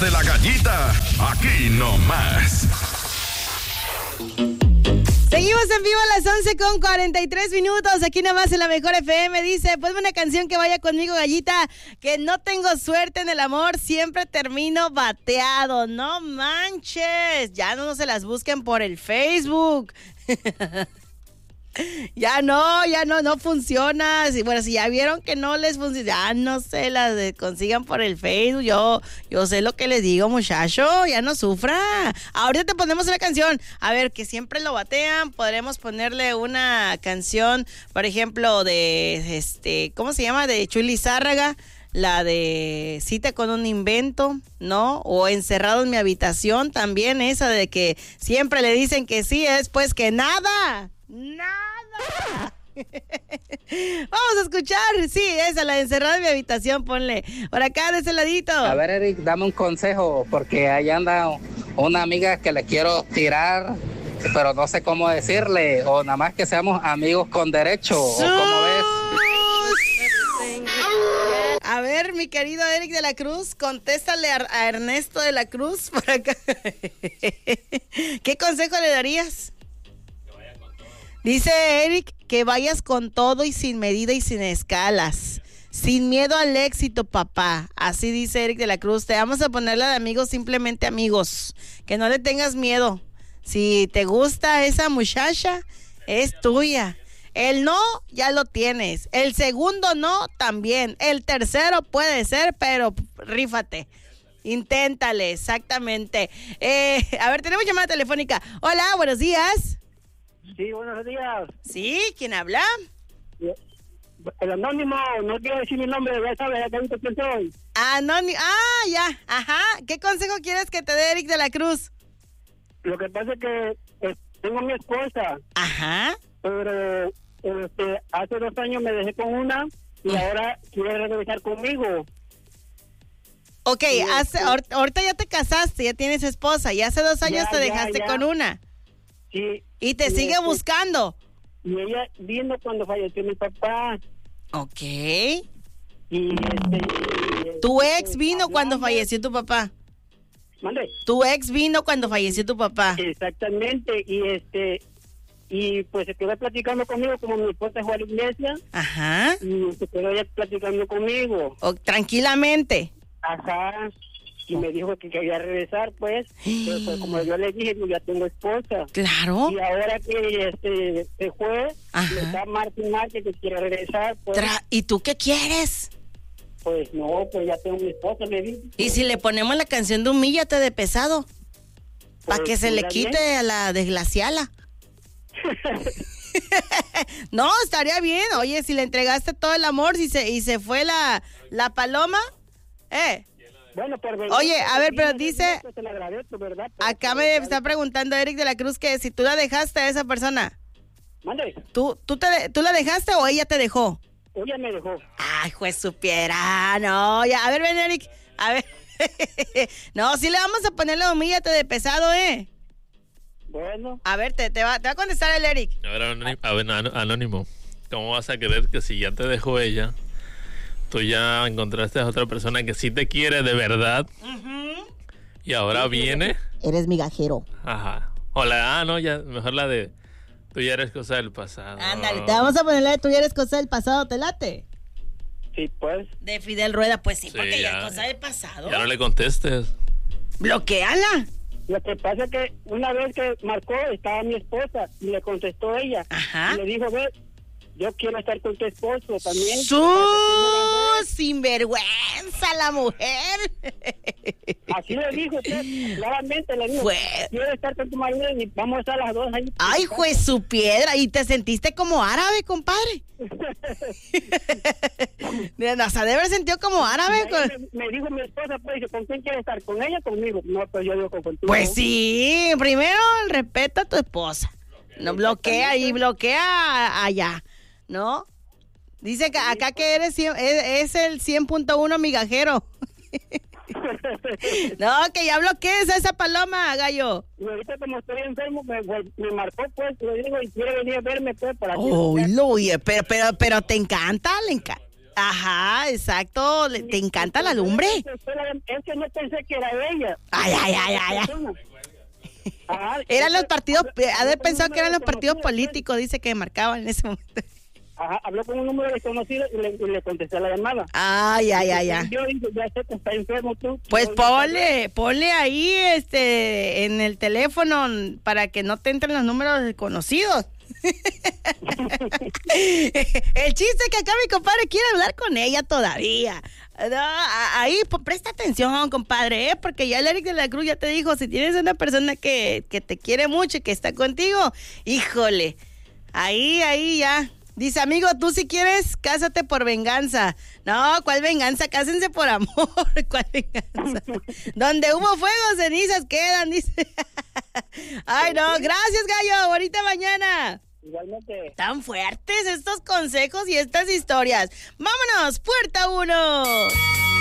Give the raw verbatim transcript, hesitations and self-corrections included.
De la Gallita, aquí nomás. Seguimos en vivo a las once con cuarenta y tres minutos, aquí nomás en la Mejor F M. Dice, ponme una canción que vaya conmigo, Gallita, que no tengo suerte en el amor, siempre termino bateado. No manches, ya no se las busquen por el Facebook. Ya no, ya no, no funciona. Si, bueno, si ya vieron que no les funciona, ya no se las de, consigan por el Facebook. Yo, yo sé lo que les digo, muchacho, ya no sufra. Ahorita te ponemos una canción. A ver, que siempre lo batean. Podremos ponerle una canción, por ejemplo, de este, ¿cómo se llama? De Chuy Lizárraga. La de Cita con un invento, ¿no? O Encerrado en mi habitación, también esa de que siempre le dicen que sí, es pues que nada. ¡Nada! Vamos a escuchar, sí, esa, la de Encerrada en mi habitación, ponle. Por acá, de ese ladito. A ver, Eric, dame un consejo, porque ahí anda una amiga que le quiero tirar, pero no sé cómo decirle, o nada más que seamos amigos con derecho, o cómo ves. A ver, mi querido Eric de la Cruz, contéstale a, a Ernesto de la Cruz por acá. ¿Qué consejo le darías? Dice Eric que vayas con todo y sin medida y sin escalas. Sin miedo al éxito, papá. Así dice Eric de la Cruz. Te vamos a ponerle de amigos, simplemente amigos. Que no le tengas miedo. Si te gusta esa muchacha, es tuya. El no, ya lo tienes. El segundo no, también. El tercero puede ser, pero rífate. Inténtale, exactamente. Eh, a ver, tenemos llamada telefónica. Hola, buenos días. Sí, buenos días. ¿Sí? ¿Quién habla? El anónimo, no quiero decir mi nombre, ya sabes, ya te quién soy. Anónimo, ah, ya, ajá. ¿Qué consejo quieres que te dé Eric de la Cruz? Lo que pasa es que eh, tengo a mi esposa. Ajá. Pero este, hace dos años me dejé con una y ahora quiere regresar conmigo. Ok, y hace, este, ahor- ahorita ya te casaste, ya tienes esposa, y hace dos años Ya, te ya, dejaste ya. con una. Sí. Y te y sigue este, buscando. Y ella vino cuando falleció mi papá. Ok. Y este... y, Tu este, ex vino cuando hablamos. falleció tu papá. ¿Mande? Tu ex vino cuando falleció tu papá. Exactamente, y este... Y pues se quedó platicando conmigo, como mi esposa fue a la iglesia. Ajá. Y se quedó ella platicando conmigo. O, tranquilamente. Ajá. Y me dijo que quería regresar, pues. Pero pues, como yo le dije, yo ya tengo esposa. Claro. Y ahora que este se fue, Ajá. me está Martín Márquez que quiere regresar, pues. Tra- ¿Y tú qué quieres? Pues no, pues ya tengo mi esposa, le dije. ¿Y si le ponemos la canción de Humíllate de Pesado? Para Pues, que se le ¿está quite bien? a la desgraciala. No, estaría bien. Oye, si le entregaste todo el amor y se, y se fue la, la paloma, eh. Bueno, pero... Oye, a ver, pero dice- pues, te lo agradezco, ¿verdad? Pero- Acá me está preguntando Eric de la Cruz que si tú la dejaste a esa persona, Mande, ¿tú, tú, te, ¿tú la dejaste o ella te dejó? ella me dejó. Ay, juez supiera, no, ya, a ver, ven Eric, a ver. No, sí le vamos a poner la Humíllate de Pesado, eh. Bueno, A ver, te, te, va, te va a contestar el Eric. A ver, anónimo, a ver, ano- anónimo, ¿cómo vas a creer que si ya te dejó ella, tú ya encontraste a otra persona que sí te quiere de verdad y ahora viene? Eres migajero. Ajá. O la, ah, no, ya, mejor la de, tú ya eres cosa del pasado. Ándale, te vamos a poner la de Tú ya eres cosa del pasado, ¿te late? sí, pues. De Fidel Rueda, pues sí, Sí, porque ya ya. es cosa del pasado. Ya no le contestes. Bloqueala. Lo que pasa es que una vez que marcó, estaba mi esposa y le contestó ella. Ajá. Y le dijo, ve, yo quiero estar con tu esposo también. ¡Su sinvergüenza la mujer! Así le dijo, pues, claramente le dijo, Fue- quiero estar con tu marido y vamos a estar las dos ahí. ¡Ay, juez su piedra! ¿Y te sentiste como árabe, compadre? O sea, de haber sentido como árabe. Y ahí me, me dijo mi esposa, pues, dice, ¿con quién quieres estar? ¿Con ella o conmigo? No, pues yo digo con contigo. Pues sí, primero el respeto a tu esposa. No bloquea y bloquea allá, ¿no? Dice que acá que eres cien- es, es el cien punto uno migajero. No, que ya bloquees a esa paloma, gallo. Y ahorita como estoy enfermo, me, me marcó, pues, le digo, y quiere venir a verme, pues, para que... Oh, lo, oye, pero, pero, pero te encanta, le encanta. Ajá, exacto. Le- ¿Te encanta la lumbre? Es que no pensé que era ella. Ay, ay, ay, ay, ay. Ajá, Eran los partidos, habló- haber habló con pensado un que eran los número partidos desconocido, políticos, dice que marcaban en ese momento. Ajá, habló con un número desconocido y le, y le contesté la llamada. Ay, ay, ay, ay. Yo dije, ya sé que está enfermo tú. Pues Yo- ponle, ponle ahí este en el teléfono para que no te entren los números desconocidos. El chiste es que acá mi compadre quiere hablar con ella todavía. No, a- ahí pues, presta atención, compadre, ¿eh? Porque ya el Eric de la Cruz ya te dijo, si tienes una persona que, que te quiere mucho y que está contigo, híjole, ahí, ahí ya. Dice, amigo, tú si quieres, cásate por venganza. No, ¿cuál venganza? Cásense por amor. ¿Cuál venganza? Donde hubo fuego, cenizas quedan, dice. Ay, no, gracias, gallo. Bonita mañana. Igualmente. Tan fuertes estos consejos y estas historias. Vámonos, puerta uno.